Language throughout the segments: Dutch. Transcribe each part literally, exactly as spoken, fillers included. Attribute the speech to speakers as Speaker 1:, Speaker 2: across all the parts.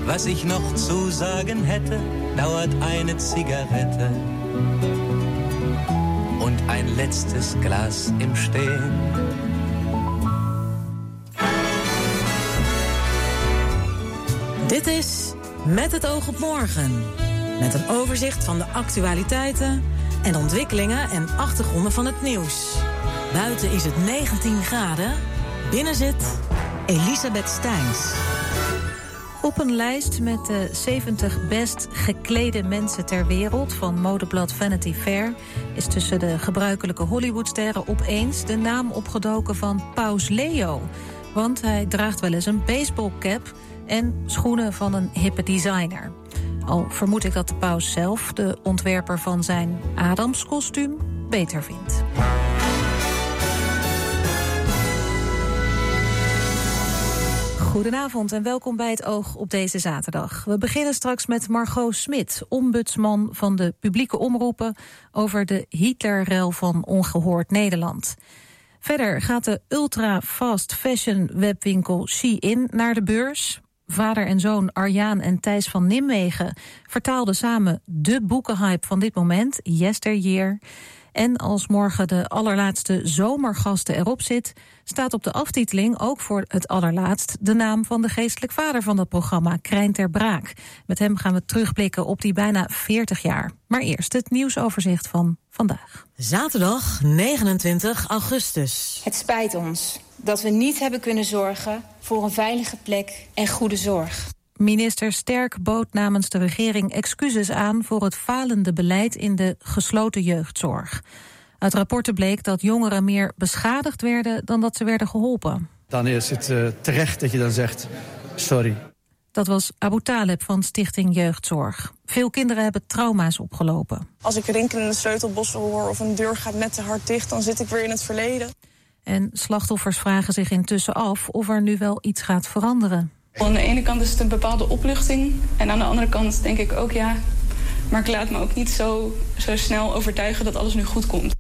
Speaker 1: Was ich noch zu sagen hätte, dauert eine Zigarette und ein letztes Glas im Stehen.
Speaker 2: Dit is Met het oog op morgen. Met een overzicht van de actualiteiten en ontwikkelingen en achtergronden van het nieuws. Buiten is het negentien graden. Binnen zit Elisabeth Steins. Op een lijst met de zeventig best geklede mensen ter wereld van modeblad Vanity Fair is tussen de gebruikelijke Hollywoodsterren opeens de naam opgedoken van Paus Leo. Want hij draagt wel eens een baseballcap en schoenen van een hippe designer. Al vermoed ik dat de paus zelf de ontwerper van zijn Adamskostuum beter vindt. Goedenavond en welkom bij het Oog op deze zaterdag. We beginnen straks met Margot Smit, ombudsman van de publieke omroepen over de Hitlerrel van Ongehoord Nederland. Verder gaat de ultra-fast fashion webwinkel Shein naar de beurs. Vader en zoon Arjaan en Thijs van Nimwegen vertaalden samen de boekenhype van dit moment, Yesteryear. En als morgen de allerlaatste zomergasten erop zit, staat op de aftiteling ook voor het allerlaatst de naam van de geestelijk vader van dat programma, Krijn ter Braak. Met hem gaan we terugblikken op die bijna veertig jaar. Maar eerst het nieuwsoverzicht van vandaag. Zaterdag negenentwintig augustus.
Speaker 3: Het spijt ons dat we niet hebben kunnen zorgen voor een veilige plek en goede zorg.
Speaker 2: Minister Sterk bood namens de regering excuses aan voor het falende beleid in de gesloten jeugdzorg. Uit rapporten bleek dat jongeren meer beschadigd werden dan dat ze werden geholpen.
Speaker 4: Dan is het uh, terecht dat je dan zegt, sorry.
Speaker 2: Dat was Abu Taleb van Stichting Jeugdzorg. Veel kinderen hebben trauma's opgelopen.
Speaker 5: Als ik rinkelende sleutelbossen hoor of een deur gaat net te hard dicht, dan zit ik weer in het verleden.
Speaker 2: En slachtoffers vragen zich intussen af of er nu wel iets gaat veranderen.
Speaker 5: Aan de ene kant is het een bepaalde opluchting. En aan de andere kant denk ik ook ja, maar ik laat me ook niet zo, zo snel overtuigen dat alles nu goed komt.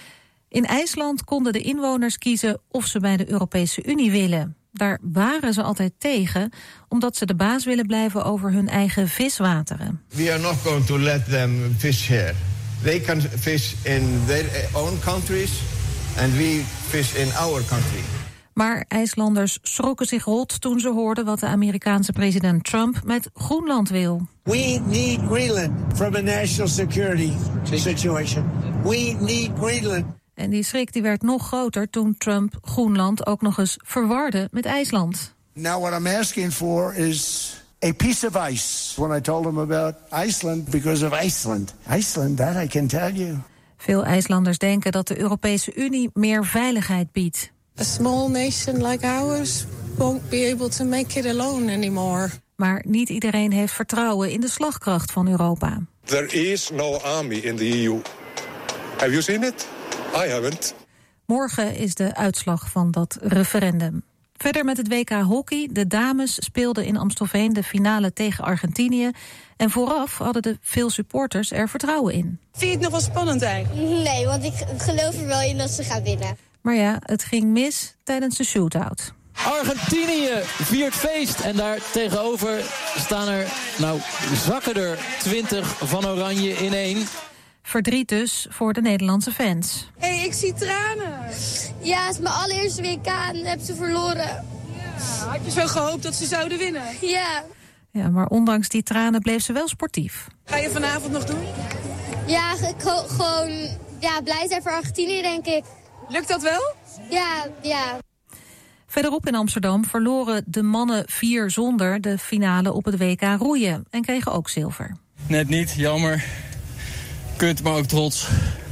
Speaker 2: In IJsland konden de inwoners kiezen of ze bij de Europese Unie willen. Daar waren ze altijd tegen, omdat ze de baas willen blijven over hun eigen viswateren.
Speaker 6: We are not going to let them fish here. They can fish in their own countries and we fish in our country.
Speaker 2: Maar IJslanders schrokken zich rot toen ze hoorden wat de Amerikaanse president Trump met Groenland wil.
Speaker 7: We need Greenland from a national security situation. We need Greenland.
Speaker 2: En die schrik die werd nog groter toen Trump Groenland ook nog eens verwarde met IJsland.
Speaker 7: Now what I'm asking for is a piece of ice. When I told him about Iceland because of Iceland. Iceland, that I can tell you.
Speaker 2: Veel IJslanders denken dat de Europese Unie meer veiligheid biedt.
Speaker 8: A small nation like ours won't be able to make it alone anymore.
Speaker 2: Maar niet iedereen heeft vertrouwen in de slagkracht van Europa.
Speaker 9: There is no army in the E U. Have you seen it? I haven't.
Speaker 2: Morgen is de uitslag van dat referendum. Verder met het W K hockey. De dames speelden in Amstelveen de finale tegen Argentinië. En vooraf hadden de veel supporters er vertrouwen in.
Speaker 5: Vind je het nog wel spannend eigenlijk?
Speaker 10: Nee, want ik geloof er wel in dat ze gaan winnen.
Speaker 2: Maar ja, het ging mis tijdens de shootout.
Speaker 11: Argentinië viert feest en daar tegenover staan er, nou, zakken er twintig van Oranje in één.
Speaker 2: Verdriet dus voor de Nederlandse fans.
Speaker 5: Hé, hey, ik zie tranen.
Speaker 10: Ja, het is mijn allereerste W K en heb ze verloren.
Speaker 5: Ja, had je zo gehoopt dat ze zouden winnen?
Speaker 10: Ja.
Speaker 2: Ja, maar ondanks die tranen bleef ze wel sportief.
Speaker 5: Ga je vanavond nog doen?
Speaker 10: Ja, ik ho- gewoon ja, blij zijn voor Argentinië, denk ik.
Speaker 5: Lukt dat wel?
Speaker 10: Ja, ja.
Speaker 2: Verderop in Amsterdam verloren de mannen vier zonder de finale op het W K roeien en kregen ook zilver.
Speaker 12: Net niet, jammer. Kut, maar ook trots.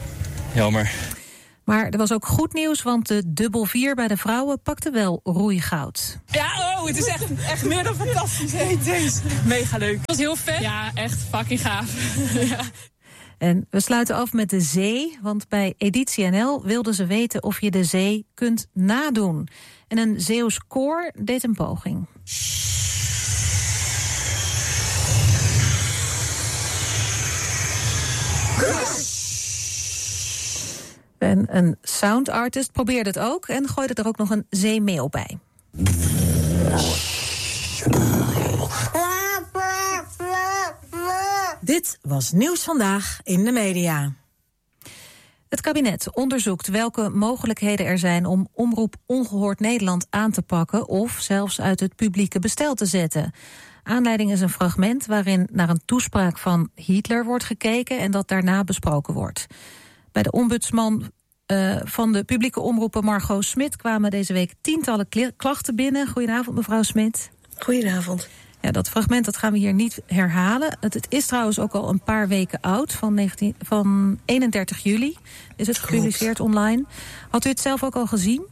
Speaker 12: Jammer.
Speaker 2: Maar er was ook goed nieuws, want de dubbel vier bij de vrouwen pakte wel roeigoud.
Speaker 5: Ja, oh, het is echt, echt meer dan fantastisch. Hey, deze. Mega leuk. Het was heel vet.
Speaker 13: Ja, echt fucking gaaf. Ja.
Speaker 2: En we sluiten af met de zee, want bij Editie N L wilden ze weten of je de zee kunt nadoen. En een Zeeuws koor deed een poging. En een sound artist probeerde het ook en gooide er ook nog een zeemeeuw bij.
Speaker 14: Dit was Nieuws Vandaag in de media.
Speaker 2: Het kabinet onderzoekt welke mogelijkheden er zijn om Omroep Ongehoord Nederland aan te pakken of zelfs uit het publieke bestel te zetten. Aanleiding is een fragment waarin naar een toespraak van Hitler wordt gekeken en dat daarna besproken wordt. Bij de ombudsman uh, van de publieke omroepen Margot Smit kwamen deze week tientallen klachten binnen. Goedenavond, mevrouw Smit.
Speaker 15: Goedenavond.
Speaker 2: Ja, dat fragment dat gaan we hier niet herhalen. Het, het is trouwens ook al een paar weken oud. Van, negentien, van eenendertig juli is het gepubliceerd online. Had u het zelf ook al gezien?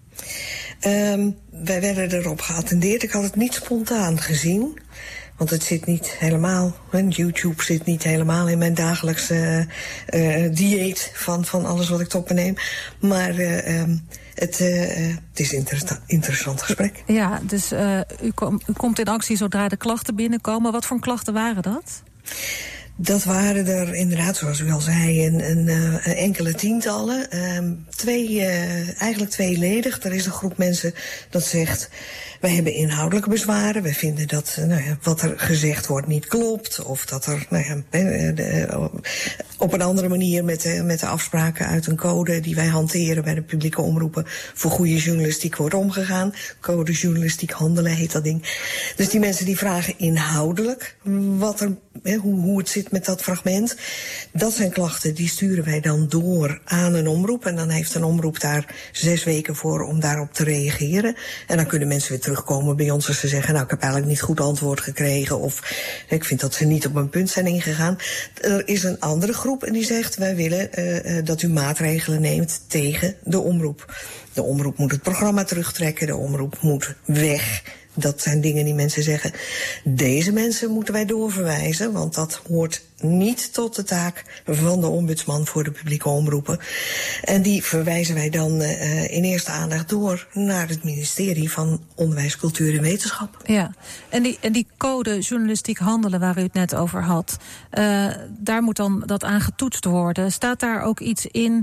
Speaker 15: Um, wij werden erop geattendeerd. Ik had het niet spontaan gezien. Want het zit niet helemaal, YouTube zit niet helemaal in mijn dagelijkse uh, dieet van, van alles wat ik tot me neem. Maar uh, um, het, uh, het is een inter- interessant gesprek.
Speaker 2: Ja, dus uh, u, kom, u komt in actie zodra de klachten binnenkomen. Wat voor klachten waren dat?
Speaker 15: Dat waren er inderdaad, zoals u al zei, een, een, een enkele tientallen. Um, twee, uh, eigenlijk tweeledig. Er is een groep mensen dat zegt, wij hebben inhoudelijke bezwaren. Wij vinden dat nou ja, wat er gezegd wordt niet klopt. Of dat er nou ja, de, de, op een andere manier met de, met de afspraken uit een code die wij hanteren bij de publieke omroepen voor goede journalistiek wordt omgegaan. Code journalistiek handelen heet dat ding. Dus die mensen die vragen inhoudelijk wat er, hè, hoe, hoe het zit met dat fragment. Dat zijn klachten, die sturen wij dan door aan een omroep. En dan heeft een omroep daar zes weken voor om daarop te reageren. En dan kunnen mensen weer terugkomen bij ons als ze zeggen, nou, ik heb eigenlijk niet goed antwoord gekregen. Of ik vind dat ze niet op mijn punt zijn ingegaan. Er is een andere groep en die zegt, wij willen uh, dat u maatregelen neemt tegen de omroep. De omroep moet het programma terugtrekken, de omroep moet weg. Dat zijn dingen die mensen zeggen, deze mensen moeten wij doorverwijzen, want dat hoort niet tot de taak van de ombudsman voor de publieke omroepen. En die verwijzen wij dan uh, in eerste aandacht door naar het ministerie van Onderwijs, Cultuur en Wetenschap.
Speaker 2: Ja, en die, en die code journalistiek handelen waar u het net over had, uh, daar moet dan dat aan getoetst worden. Staat daar ook iets in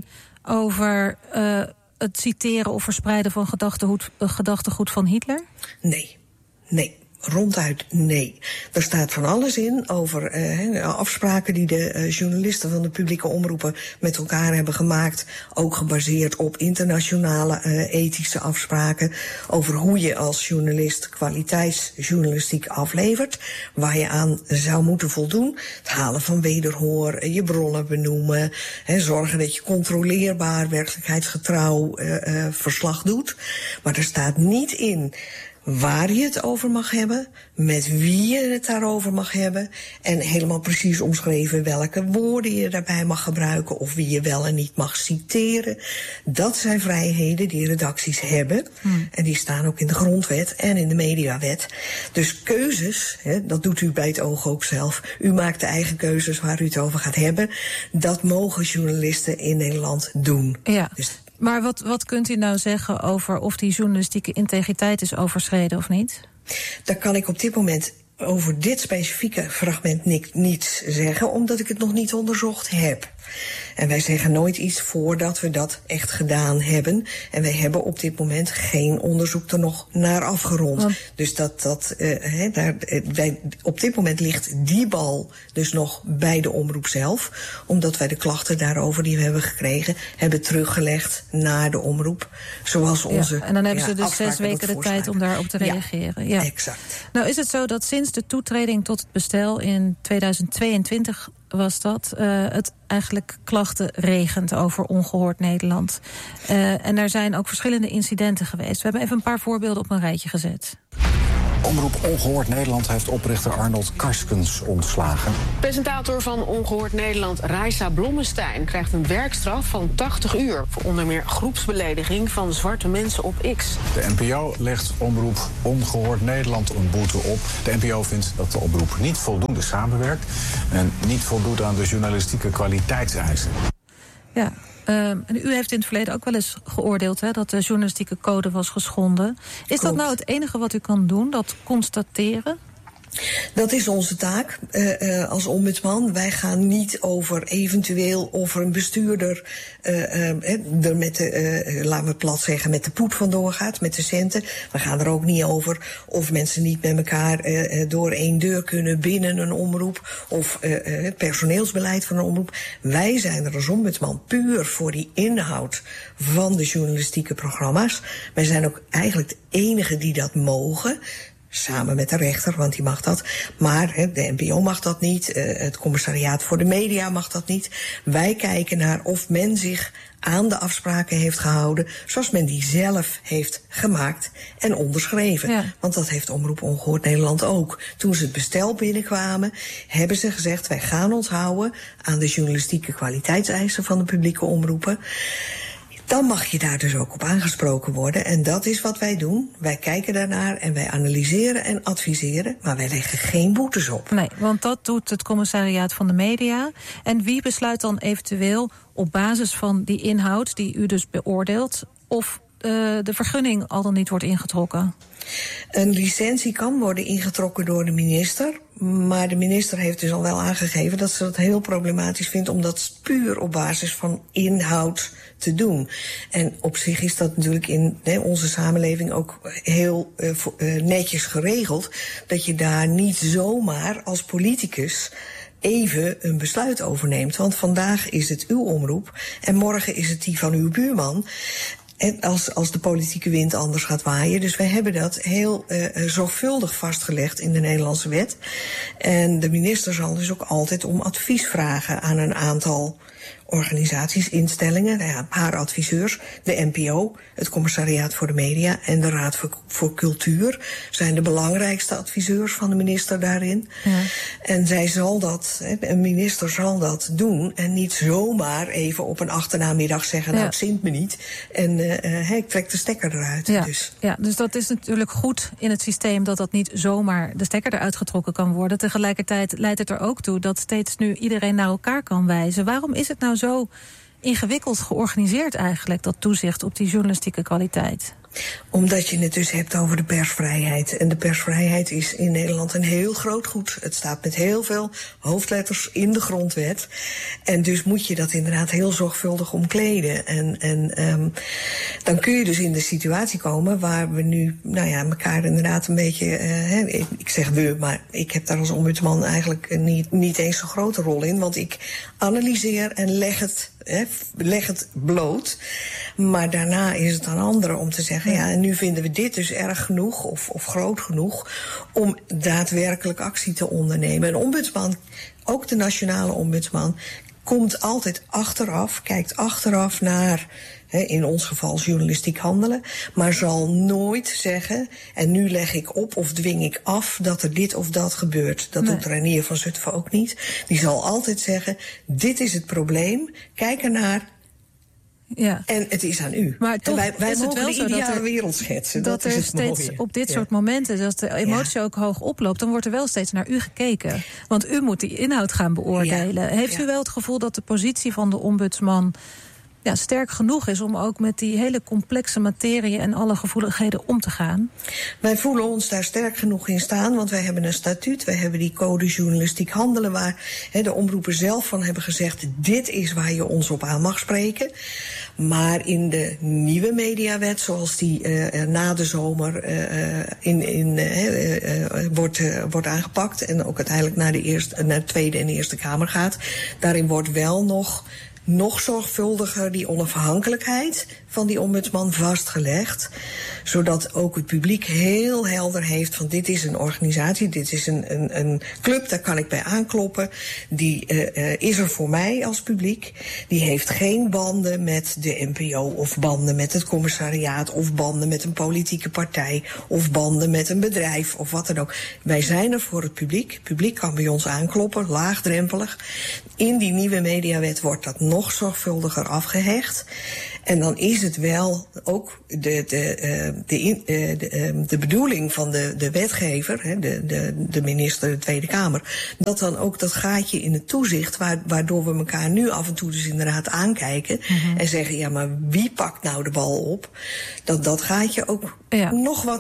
Speaker 2: over uh, het citeren of verspreiden van gedachtegoed, gedachtegoed van Hitler?
Speaker 15: Nee, nee. Ronduit nee. Er staat van alles in over uh, afspraken die de uh, journalisten van de publieke omroepen met elkaar hebben gemaakt. Ook gebaseerd op internationale uh, ethische afspraken. Over hoe je als journalist kwaliteitsjournalistiek aflevert. Waar je aan zou moeten voldoen. Het halen van wederhoor, je bronnen benoemen. He, zorgen dat je controleerbaar, werkelijkheidsgetrouw uh, uh, verslag doet. Maar er staat niet in waar je het over mag hebben, met wie je het daarover mag hebben en helemaal precies omschreven welke woorden je daarbij mag gebruiken of wie je wel en niet mag citeren. Dat zijn vrijheden die redacties hebben hmm. en die staan ook in de grondwet en in de mediawet. Dus keuzes, hè, dat doet u bij het oog ook zelf. U maakt de eigen keuzes waar u het over gaat hebben. Dat mogen journalisten in Nederland doen.
Speaker 2: Ja. Dus maar wat, wat kunt u nou zeggen over of die journalistieke integriteit is overschreden of niet?
Speaker 15: Daar kan ik op dit moment over dit specifieke fragment ni- niets zeggen, omdat ik het nog niet onderzocht heb. En wij zeggen nooit iets voordat we dat echt gedaan hebben. En wij hebben op dit moment geen onderzoek er nog naar afgerond. Want dus dat, dat uh, he, daar, wij, op dit moment ligt die bal dus nog bij de omroep zelf. Omdat wij de klachten daarover die we hebben gekregen hebben teruggelegd naar de omroep. Zoals onze.
Speaker 2: Ja, en dan hebben
Speaker 15: ja,
Speaker 2: ze dus zes weken de tijd om daarop te reageren. Ja,
Speaker 15: ja, exact.
Speaker 2: Nou is het zo dat sinds de toetreding tot het bestel in tweeduizend tweeëntwintig was dat uh, het eigenlijk klachten regent over Ongehoord Nederland. Uh, en er zijn ook verschillende incidenten geweest. We hebben even een paar voorbeelden op een rijtje gezet.
Speaker 16: Omroep Ongehoord Nederland heeft oprichter Arnold Karskens ontslagen.
Speaker 17: Presentator van Ongehoord Nederland, Raisa Blommestein, krijgt een werkstraf van tachtig uur... voor onder meer groepsbelediging van zwarte mensen op X.
Speaker 16: De N P O legt Omroep Ongehoord Nederland een boete op. De N P O vindt dat de omroep niet voldoende samenwerkt en niet voldoet aan de journalistieke kwaliteitseisen.
Speaker 2: Ja. Uh, en u heeft in het verleden ook wel eens geoordeeld hè, dat de journalistieke code was geschonden. Is Klopt. Dat nou het enige wat u kan doen, dat constateren?
Speaker 15: Dat is onze taak uh, uh, als ombudsman. Wij gaan niet over eventueel of er een bestuurder uh, uh, er met de, uh, laten we het plat zeggen, met de poep vandoor gaat, met de centen. We gaan er ook niet over of mensen niet met elkaar uh, door één deur kunnen binnen een omroep, of uh, uh, het personeelsbeleid van een omroep. Wij zijn er als ombudsman puur voor die inhoud van de journalistieke programma's. Wij zijn ook eigenlijk de enige die dat mogen. Samen met de rechter, want die mag dat. Maar he, de N P O mag dat niet. Uh, het commissariaat voor de media mag dat niet. Wij kijken naar of men zich aan de afspraken heeft gehouden, zoals men die zelf heeft gemaakt en onderschreven. Ja. Want dat heeft Omroep Ongehoord Nederland ook. Toen ze het bestel binnenkwamen, hebben ze gezegd, wij gaan ons houden aan de journalistieke kwaliteitseisen van de publieke omroepen. Dan mag je daar dus ook op aangesproken worden. En dat is wat wij doen. Wij kijken daarnaar en wij analyseren en adviseren, maar wij leggen geen boetes op.
Speaker 2: Nee, want dat doet het commissariaat van de media. En wie besluit dan eventueel op basis van die inhoud die u dus beoordeelt, of uh, de vergunning al dan niet wordt ingetrokken?
Speaker 15: Een licentie kan worden ingetrokken door de minister. Maar de minister heeft dus al wel aangegeven dat ze dat heel problematisch vindt om dat puur op basis van inhoud te doen. En op zich is dat natuurlijk in he, onze samenleving ook heel uh, uh, netjes geregeld, dat je daar niet zomaar als politicus even een besluit overneemt. Want vandaag is het uw omroep en morgen is het die van uw buurman. En als, als de politieke wind anders gaat waaien. Dus wij hebben dat heel uh, zorgvuldig vastgelegd in de Nederlandse wet. En de minister zal dus ook altijd om advies vragen aan een aantal organisaties, instellingen, ja, haar adviseurs, de N P O, het commissariaat voor de media en de Raad voor, voor Cultuur zijn de belangrijkste adviseurs van de minister daarin. Ja. En zij zal dat, een minister zal dat doen en niet zomaar even op een achternamiddag zeggen, ja, nou het zint me niet en uh, uh, ik trek de stekker eruit.
Speaker 2: Ja.
Speaker 15: Dus.
Speaker 2: ja, dus dat is natuurlijk goed in het systeem dat dat niet zomaar de stekker eruit getrokken kan worden. Tegelijkertijd leidt het er ook toe dat steeds nu iedereen naar elkaar kan wijzen. Waarom is het nou zo ingewikkeld georganiseerd eigenlijk, dat toezicht op die journalistieke kwaliteit?
Speaker 15: Omdat je het dus hebt over de persvrijheid. En de persvrijheid is in Nederland een heel groot goed. Het staat met heel veel hoofdletters in de grondwet. En dus moet je dat inderdaad heel zorgvuldig omkleden. En, en um, dan kun je dus in de situatie komen waar we nu, nou ja, elkaar inderdaad een beetje, uh, hè, ik, ik zeg we, maar ik heb daar als ombudsman eigenlijk niet, niet eens zo'n grote rol in. Want ik analyseer en leg het, hè, leg het bloot. Maar daarna is het aan anderen om te zeggen, ja, en nu vinden we dit dus erg genoeg of, of groot genoeg om daadwerkelijk actie te ondernemen. Een ombudsman, ook de nationale ombudsman, komt altijd achteraf, kijkt achteraf naar, he, in ons geval journalistiek handelen, maar zal nooit zeggen, en nu leg ik op of dwing ik af dat er dit of dat gebeurt. Dat nee. doet Reinier van Zutphen ook niet. Die zal altijd zeggen, dit is het probleem, kijk ernaar. Ja. En het is aan u. Maar toch wij, wij
Speaker 2: is het wel
Speaker 15: de
Speaker 2: zo
Speaker 15: ideale
Speaker 2: dat er,
Speaker 15: wereld schetsen. Dat,
Speaker 2: dat er
Speaker 15: is het
Speaker 2: steeds
Speaker 15: mooie.
Speaker 2: op dit
Speaker 15: ja.
Speaker 2: soort momenten, als de emotie ja. ook hoog oploopt, dan wordt er wel steeds naar u gekeken. Want u moet die inhoud gaan beoordelen. Ja. Heeft ja. u wel het gevoel dat de positie van de ombudsman ja, sterk genoeg is om ook met die hele complexe materie en alle gevoeligheden om te gaan?
Speaker 15: Wij voelen ons daar sterk genoeg in staan, want wij hebben een statuut, wij hebben die code journalistiek handelen, waar he, de omroepen zelf van hebben gezegd, dit is waar je ons op aan mag spreken. Maar in de nieuwe mediawet, zoals die uh, na de zomer uh, in, in, uh, uh, wordt, uh, wordt aangepakt en ook uiteindelijk naar de, eerste, naar de Tweede en Eerste Kamer gaat, daarin wordt wel nog nog zorgvuldiger die onafhankelijkheid van die ombudsman vastgelegd, zodat ook het publiek heel helder heeft van dit is een organisatie, dit is een, een, een club, daar kan ik bij aankloppen, die uh, uh, is er voor mij als publiek, die heeft geen banden met de N P O of banden met het commissariaat of banden met een politieke partij of banden met een bedrijf of wat dan ook. Wij zijn er voor het publiek, het publiek kan bij ons aankloppen, laagdrempelig. In die nieuwe mediawet wordt dat nog zorgvuldiger afgehecht. En dan is het wel ook de, de, uh, de, in, uh, de, uh, de bedoeling van de, de wetgever, hè, de, de, de minister, de Tweede Kamer, dat dan ook dat gaatje in het toezicht, waar, waardoor we elkaar nu af en toe dus inderdaad aankijken mm-hmm. en zeggen, ja, maar wie pakt nou de bal op? Dat dat gaatje ook ja. nog wat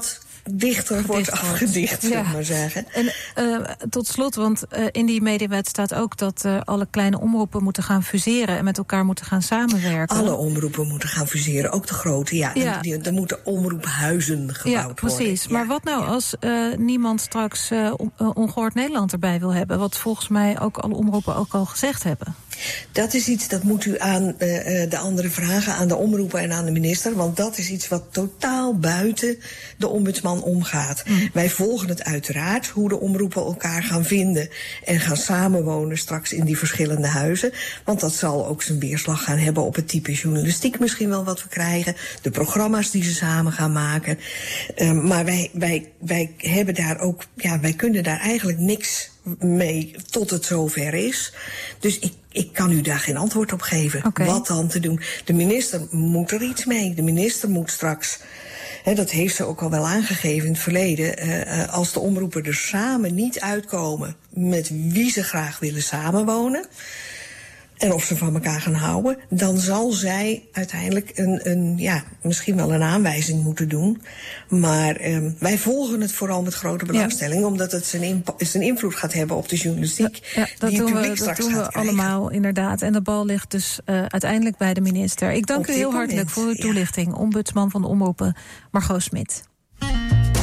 Speaker 15: dichter wordt afgedicht, ja. Zou ik maar zeggen.
Speaker 2: En uh, tot slot, want uh, in die mediawet staat ook dat uh, alle kleine omroepen moeten gaan fuseren en met elkaar moeten gaan samenwerken.
Speaker 15: Alle omroepen moeten gaan fuseren, ook de grote. Ja, ja. Er moeten omroephuizen gebouwd
Speaker 2: ja, precies.
Speaker 15: worden. Ja,
Speaker 2: maar wat nou als uh, niemand straks uh, Ongehoord Nederland erbij wil hebben, wat volgens mij ook alle omroepen ook al gezegd hebben?
Speaker 15: Dat is iets, dat moet u aan uh, de andere vragen, aan de omroepen en aan de minister. Want dat is iets wat totaal buiten de ombudsman omgaat. Mm. Wij volgen het uiteraard, hoe de omroepen elkaar gaan vinden en gaan samenwonen straks in die verschillende huizen. Want dat zal ook zijn weerslag gaan hebben op het type journalistiek misschien wel wat we krijgen. De programma's die ze samen gaan maken. Uh, maar wij, wij, wij hebben daar ook, ja, wij kunnen daar eigenlijk niks mee tot het zover is. Dus ik, ik kan u daar geen antwoord op geven. Okay. Wat dan te doen? De minister moet er iets mee. De minister moet straks, hè, dat heeft ze ook al wel aangegeven in het verleden, uh, als de omroepen er samen niet uitkomen met wie ze graag willen samenwonen en of ze van elkaar gaan houden, dan zal zij uiteindelijk een, een ja, misschien wel een aanwijzing moeten doen. Maar um, wij volgen het vooral met grote belangstelling, ja. Omdat het zijn, imp- zijn invloed gaat hebben op de journalistiek. Ja, ja, dat die het publiek we, straks
Speaker 2: dat doen
Speaker 15: gaat
Speaker 2: we allemaal, inderdaad. En de bal ligt dus uh, uiteindelijk bij de minister. Ik dank op u heel hartelijk voor uw toelichting. Ja. Ombudsman van de omroepen, Margot Smit.